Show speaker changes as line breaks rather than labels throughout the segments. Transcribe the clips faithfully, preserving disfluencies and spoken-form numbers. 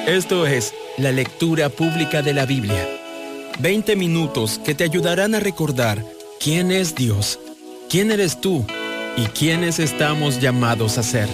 Esto es la lectura pública de la Biblia. veinte minutos que te ayudarán a recordar quién es Dios, quién eres tú y quiénes estamos llamados a ser.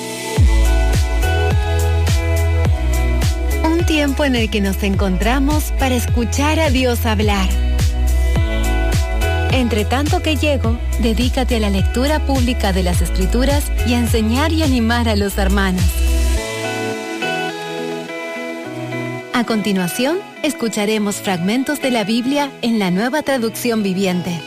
Un tiempo en el que nos encontramos para escuchar a Dios hablar. Entre tanto que llego, dedícate a la lectura pública de las Escrituras y a enseñar y animar a los hermanos. A continuación, escucharemos fragmentos de la Biblia en la Nueva Traducción Viviente.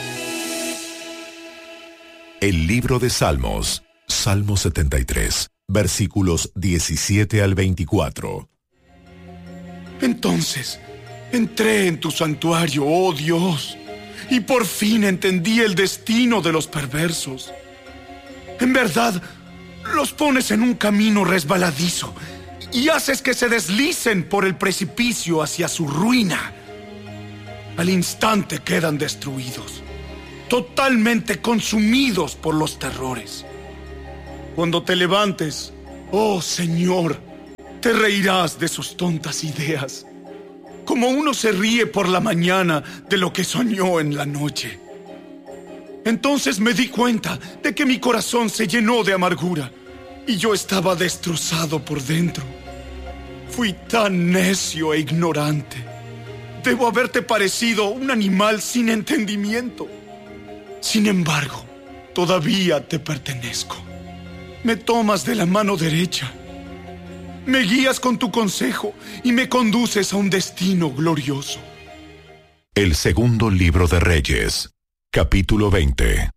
El libro de Salmos, Salmo setenta y tres, versículos diecisiete al veinticuatro.
Entonces, entré en tu santuario, oh Dios, y por fin entendí el destino de los perversos. En verdad, los pones en un camino resbaladizo y haces que se deslicen por el precipicio hacia su ruina. Al instante quedan destruidos, totalmente consumidos por los terrores. Cuando te levantes, oh Señor, te reirás de sus tontas ideas, como uno se ríe por la mañana de lo que soñó en la noche. Entonces me di cuenta de que mi corazón se llenó de amargura y yo estaba destrozado por dentro. Fui tan necio e ignorante. Debo haberte parecido un animal sin entendimiento. Sin embargo, todavía te pertenezco. Me tomas de la mano derecha. Me guías con tu consejo y me conduces a un destino glorioso.
El segundo libro de Reyes, capítulo veinte.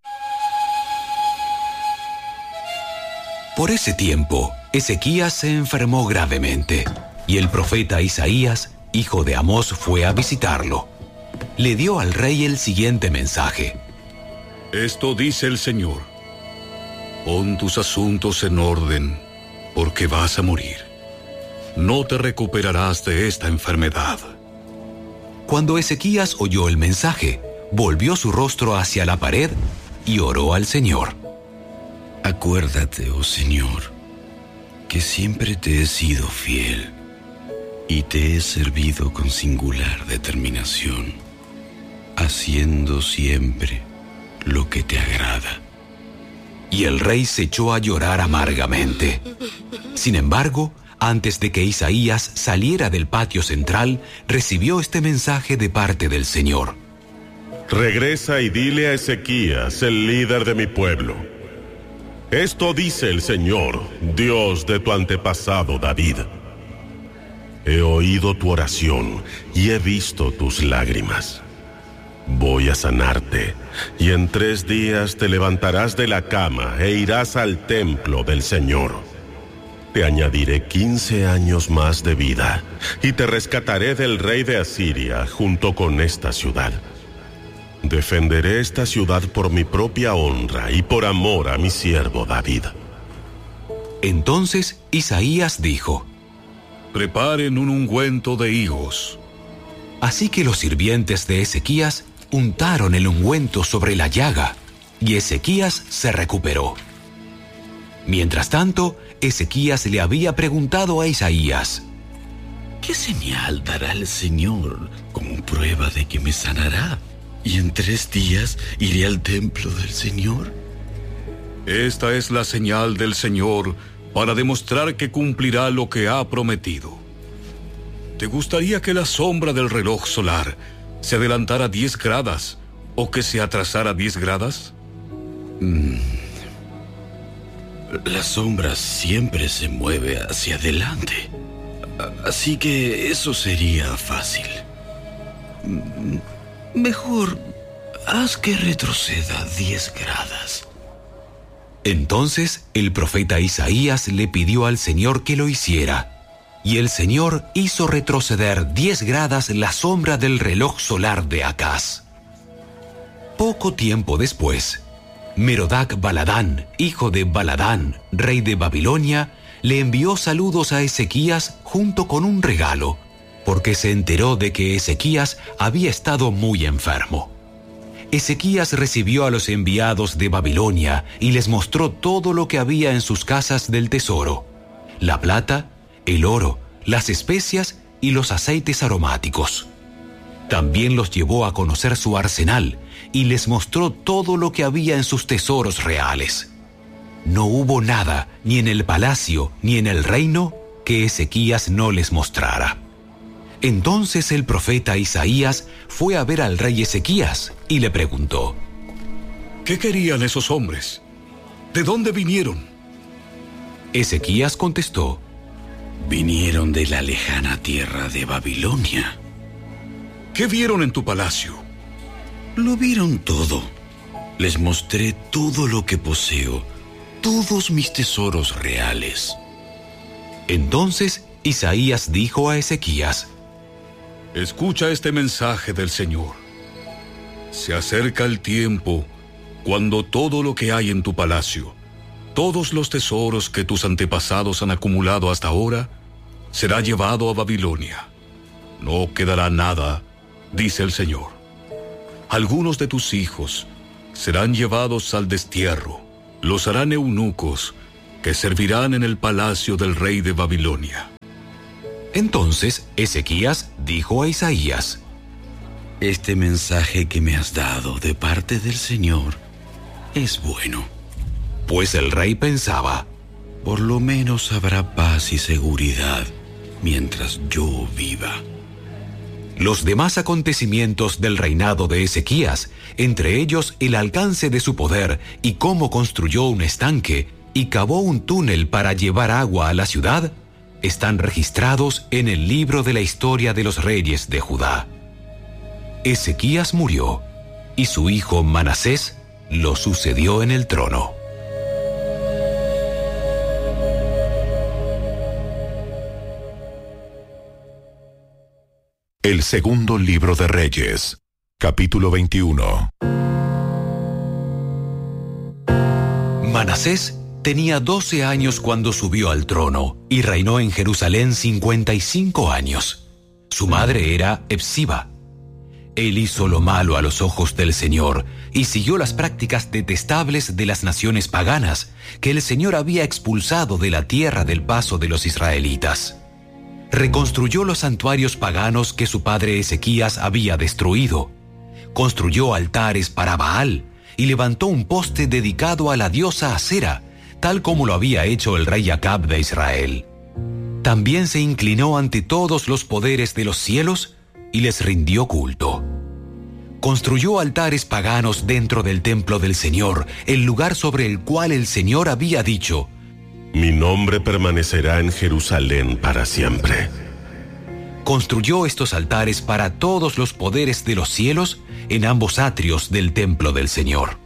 Por ese tiempo, Ezequías se enfermó gravemente, y el profeta Isaías, hijo de Amós, fue a visitarlo. Le dio al rey el siguiente mensaje.
Esto dice el Señor: pon tus asuntos en orden, porque vas a morir. No te recuperarás de esta enfermedad.
Cuando Ezequías oyó el mensaje, volvió su rostro hacia la pared y oró al Señor.
Acuérdate, oh Señor, que siempre te he sido fiel y te he servido con singular determinación, haciendo siempre lo que te agrada.
Y el rey se echó a llorar amargamente. Sin embargo, antes de que Isaías saliera del patio central, recibió este mensaje de parte del Señor.
Regresa y dile a Ezequías, el líder de mi pueblo: esto dice el Señor, Dios de tu antepasado David. He oído tu oración y he visto tus lágrimas. Voy a sanarte, y en tres días te levantarás de la cama e irás al templo del Señor. Te añadiré quince años más de vida, y te rescataré del rey de Asiria junto con esta ciudad. Defenderé esta ciudad por mi propia honra y por amor a mi siervo David.
Entonces Isaías dijo:
preparen un ungüento de higos.
Así que los sirvientes de Ezequías untaron el ungüento sobre la llaga, y Ezequías se recuperó. Mientras tanto, Ezequías le había preguntado a Isaías:
¿qué señal dará el Señor como prueba de que me sanará? ¿Y en tres días iré al templo del Señor?
Esta es la señal del Señor para demostrar que cumplirá lo que ha prometido. ¿Te gustaría que la sombra del reloj solar se adelantara diez gradas o que se atrasara diez gradas?
Mm. La sombra siempre se mueve hacia adelante, así que eso sería fácil. Mejor haz que retroceda diez gradas.
Entonces el profeta Isaías le pidió al Señor que lo hiciera, y el Señor hizo retroceder diez gradas la sombra del reloj solar de Acaz. Poco tiempo después, Merodach Baladán, hijo de Baladán, rey de Babilonia, le envió saludos a Ezequías junto con un regalo, porque se enteró de que Ezequías había estado muy enfermo. Ezequías recibió a los enviados de Babilonia y les mostró todo lo que había en sus casas del tesoro: la plata, el oro, las especias y los aceites aromáticos. También los llevó a conocer su arsenal y les mostró todo lo que había en sus tesoros reales. No hubo nada, ni en el palacio ni en el reino, que Ezequías no les mostrara. Entonces el profeta Isaías fue a ver al rey Ezequías y le preguntó:
¿qué querían esos hombres? ¿De dónde vinieron?
Ezequías contestó:
vinieron de la lejana tierra de Babilonia.
¿Qué vieron en tu palacio?
Lo vieron todo. Les mostré todo lo que poseo, todos mis tesoros reales.
Entonces Isaías dijo a Ezequías:
escucha este mensaje del Señor. Se acerca el tiempo cuando todo lo que hay en tu palacio, todos los tesoros que tus antepasados han acumulado hasta ahora, será llevado a Babilonia. No quedará nada, dice el Señor. Algunos de tus hijos serán llevados al destierro, los harán eunucos, que servirán en el palacio del rey de Babilonia.
Entonces Ezequías dijo a Isaías:
este mensaje que me has dado de parte del Señor es bueno.
Pues el rey pensaba:
por lo menos habrá paz y seguridad mientras yo viva.
Los demás acontecimientos del reinado de Ezequías, entre ellos el alcance de su poder y cómo construyó un estanque y cavó un túnel para llevar agua a la ciudad, están registrados en el libro de la historia de los reyes de Judá. Ezequías murió y su hijo Manasés lo sucedió en el trono.
El segundo libro de Reyes, capítulo veintiuno.
Manasés tenía doce años cuando subió al trono y reinó en Jerusalén cincuenta y cinco años. Su madre era Hepsiba. Él hizo lo malo a los ojos del Señor y siguió las prácticas detestables de las naciones paganas que el Señor había expulsado de la tierra del paso de los israelitas. Reconstruyó los santuarios paganos que su padre Ezequías había destruido. Construyó altares para Baal y levantó un poste dedicado a la diosa Asera, tal como lo había hecho el rey Acab de Israel. También se inclinó ante todos los poderes de los cielos y les rindió culto. Construyó altares paganos dentro del templo del Señor, el lugar sobre el cual el Señor había dicho:
mi nombre permanecerá en Jerusalén para siempre.
Construyó estos altares para todos los poderes de los cielos en ambos atrios del templo del Señor.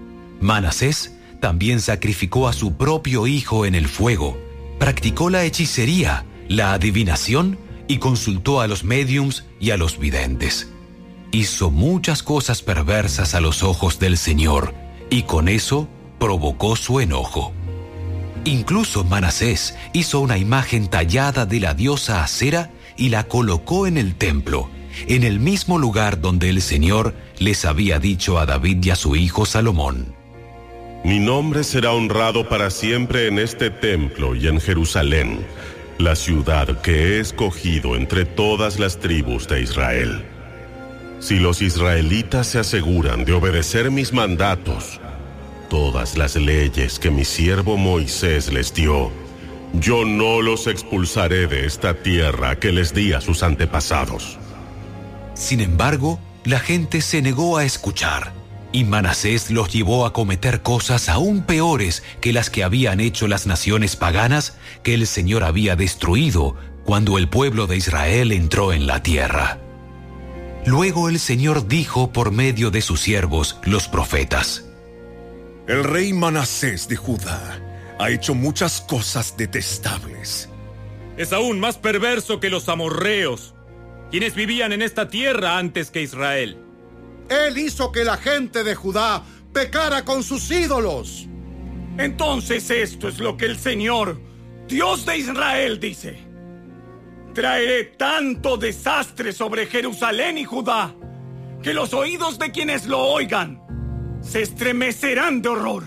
Manasés también sacrificó a su propio hijo en el fuego, practicó la hechicería, la adivinación y consultó a los médiums y a los videntes. Hizo muchas cosas perversas a los ojos del Señor y con eso provocó su enojo. Incluso Manasés hizo una imagen tallada de la diosa Asera y la colocó en el templo, en el mismo lugar donde el Señor les había dicho a David y a su hijo Salomón:
mi nombre será honrado para siempre en este templo y en Jerusalén, la ciudad que he escogido entre todas las tribus de Israel. Si los israelitas se aseguran de obedecer mis mandatos, todas las leyes que mi siervo Moisés les dio, yo no los expulsaré de esta tierra que les di a sus antepasados.
Sin embargo, la gente se negó a escuchar, y Manasés los llevó a cometer cosas aún peores que las que habían hecho las naciones paganas que el Señor había destruido cuando el pueblo de Israel entró en la tierra. Luego el Señor dijo por medio de sus siervos, los profetas:
el rey Manasés de Judá ha hecho muchas cosas detestables.
Es aún más perverso que los amorreos, quienes vivían en esta tierra antes que Israel.
Él hizo que la gente de Judá pecara con sus ídolos.
Entonces esto es lo que el Señor, Dios de Israel, dice: traeré tanto desastre sobre Jerusalén y Judá, que los oídos de quienes lo oigan se estremecerán de horror.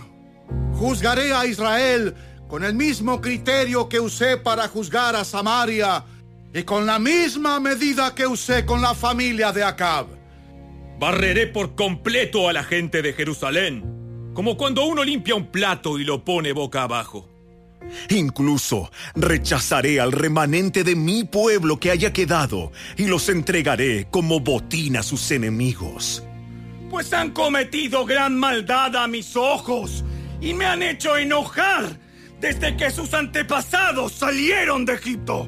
Juzgaré a Israel con el mismo criterio que usé para juzgar a Samaria y con la misma medida que usé con la familia de Acab.
Barreré por completo a la gente de Jerusalén, como cuando uno limpia un plato y lo pone boca abajo.
Incluso rechazaré al remanente de mi pueblo que haya quedado y los entregaré como botín a sus enemigos.
Pues han cometido gran maldad a mis ojos y me han hecho enojar desde que sus antepasados salieron de Egipto.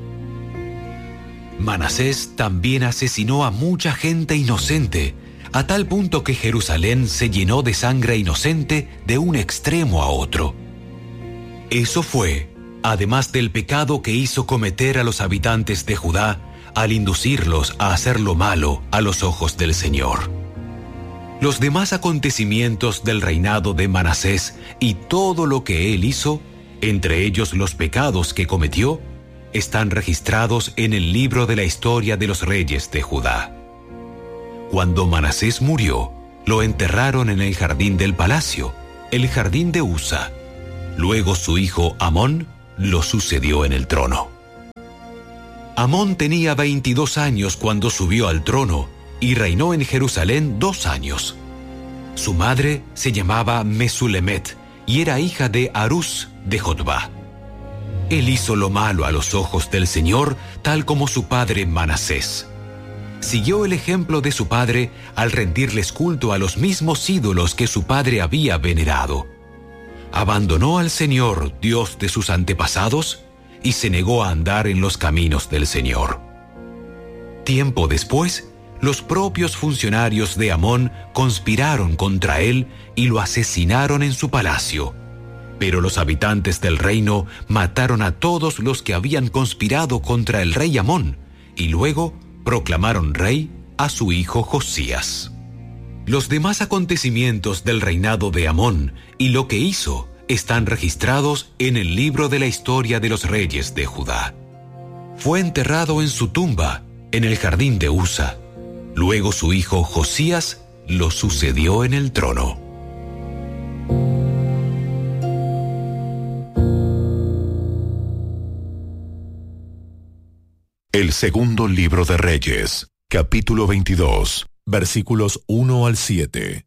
Manasés también asesinó a mucha gente inocente, a tal punto que Jerusalén se llenó de sangre inocente de un extremo a otro. Eso fue, además del pecado que hizo cometer a los habitantes de Judá al inducirlos a hacer lo malo a los ojos del Señor. Los demás acontecimientos del reinado de Manasés y todo lo que él hizo, entre ellos los pecados que cometió, están registrados en el libro de la historia de los reyes de Judá. Cuando Manasés murió, lo enterraron en el jardín del palacio, el jardín de Usa. Luego su hijo Amón lo sucedió en el trono. Amón tenía veintidós años cuando subió al trono y reinó en Jerusalén dos años. Su madre se llamaba Mesulemet y era hija de Harús de Jotbá. Él hizo lo malo a los ojos del Señor, tal como su padre Manasés. Siguió el ejemplo de su padre al rendirles culto a los mismos ídolos que su padre había venerado. Abandonó al Señor, Dios de sus antepasados, y se negó a andar en los caminos del Señor. Tiempo después, los propios funcionarios de Amón conspiraron contra él y lo asesinaron en su palacio. Pero los habitantes del reino mataron a todos los que habían conspirado contra el rey Amón, y luego proclamaron rey a su hijo Josías. Los demás acontecimientos del reinado de Amón y lo que hizo están registrados en el libro de la historia de los reyes de Judá. Fue enterrado en su tumba, en el jardín de Usa. Luego su hijo Josías lo sucedió en el trono.
El segundo libro de Reyes, capítulo veintidós, versículos uno al siete.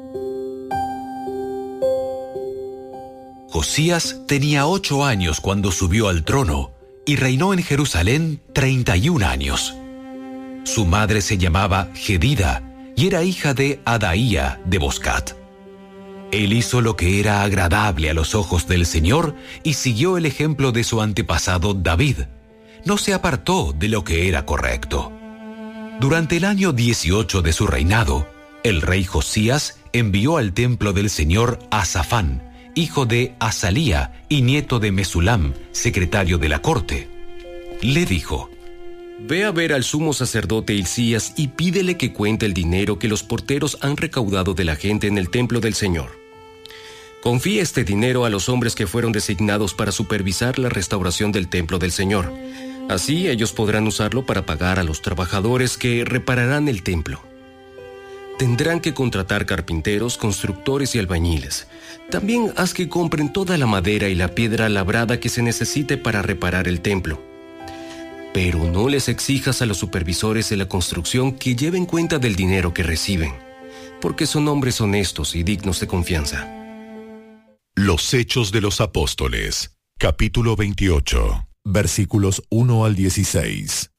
Josías tenía ocho años cuando subió al trono y reinó en Jerusalén treinta y un años. Su madre se llamaba Jedida y era hija de Adaía de Boscat. Él hizo lo que era agradable a los ojos del Señor y siguió el ejemplo de su antepasado David. No se apartó de lo que era correcto. Durante el año dieciocho de su reinado, el rey Josías envió al templo del Señor a Safán, hijo de Asalía y nieto de Mesulam, secretario de la corte. Le dijo:
Ve a ver al sumo sacerdote Hilcías y pídele que cuente el dinero que los porteros han recaudado de la gente en el templo del Señor. Confía este dinero a los hombres que fueron designados para supervisar la restauración del templo del Señor. Así ellos podrán usarlo para pagar a los trabajadores que repararán el templo. Tendrán que contratar carpinteros, constructores y albañiles. También haz que compren toda la madera y la piedra labrada que se necesite para reparar el templo. Pero no les exijas a los supervisores de la construcción que lleven cuenta del dinero que reciben, porque son hombres honestos y dignos de confianza.
Los Hechos de los Apóstoles, capítulo veintiocho. Versículos uno al dieciséis.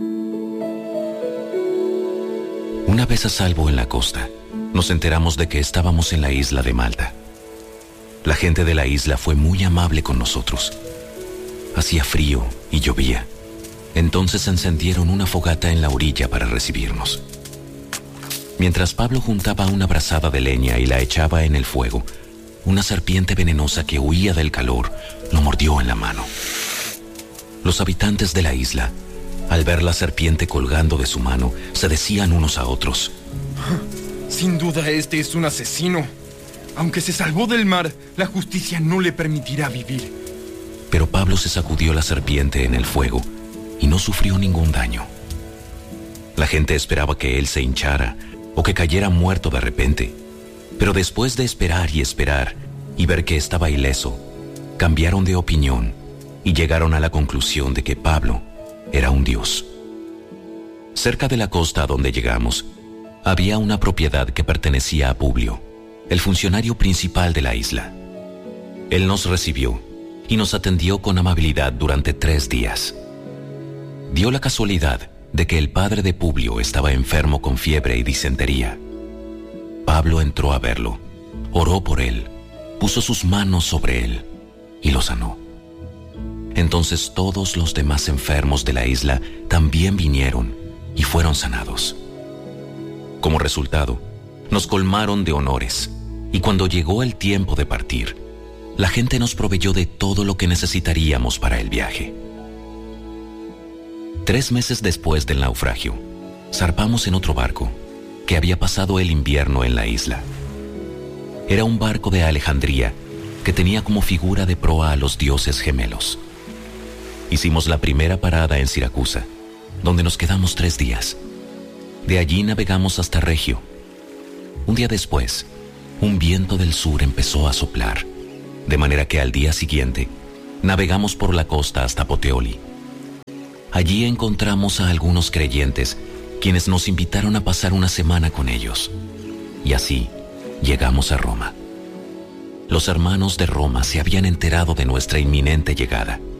Una vez a salvo en la costa, nos enteramos de que estábamos en la isla de Malta. La gente de la isla fue muy amable con nosotros. Hacía frío y llovía. Entonces encendieron una fogata en la orilla para recibirnos. Mientras Pablo juntaba una brazada de leña y la echaba en el fuego, una serpiente venenosa que huía del calor lo mordió en la mano. Los habitantes de la isla, al ver la serpiente colgando de su mano, se decían unos a otros:
Sin duda este es un asesino. Aunque se salvó del mar, la justicia no le permitirá vivir.
Pero Pablo se sacudió la serpiente en el fuego y no sufrió ningún daño. La gente esperaba que él se hinchara o que cayera muerto de repente. Pero después de esperar y esperar y ver que estaba ileso, cambiaron de opinión y llegaron a la conclusión de que Pablo
era un dios. Cerca de la costa a donde llegamos, había una propiedad que pertenecía a Publio, el funcionario principal de la isla. Él nos recibió y nos atendió con amabilidad durante tres días. Dio la casualidad de que el padre de Publio estaba enfermo con fiebre y disentería. Pablo entró a verlo, oró por él, puso sus manos sobre él y lo sanó. Entonces todos los demás enfermos de la isla también vinieron y fueron sanados. Como resultado, nos colmaron de honores, y cuando llegó el tiempo de partir, la gente nos proveyó de todo lo que necesitaríamos para el viaje. Tres meses después del naufragio, zarpamos en otro barco que había pasado el invierno en la isla. Era un barco de Alejandría que tenía como figura de proa a los dioses gemelos. Hicimos la primera parada en Siracusa, donde nos quedamos tres días. De allí navegamos hasta Regio. Un día después, un viento del sur empezó a soplar, de manera que al día siguiente navegamos por la costa hasta Puteoli. Allí encontramos a algunos creyentes, quienes nos invitaron a pasar una semana con ellos. Y así llegamos a Roma. Los hermanos de Roma se habían enterado de nuestra inminente llegada